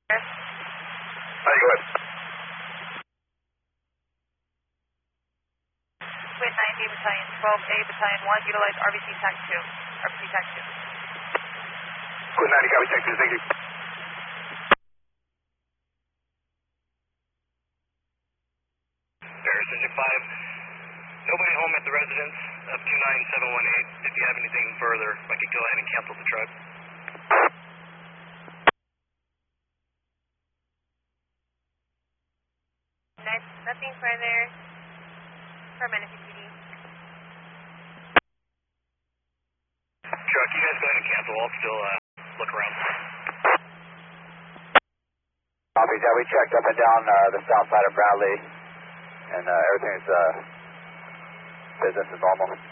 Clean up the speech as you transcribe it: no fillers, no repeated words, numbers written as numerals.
How you going? Quit 9D Battalion, 12A Battalion 1, utilize RBC TAC 2. RBC TAC 2. Quit 90, copy, TAC 2, thank you. Paris Engine 5, nobody home at the residence of 29718. If you have anything further, I could go ahead and cancel the truck. Nothing further. For Menifee PD. Truck, you guys go ahead and cancel. I'll still look around. Copy, yeah, we checked up and down the south side of Bradley, and everything's business as normal.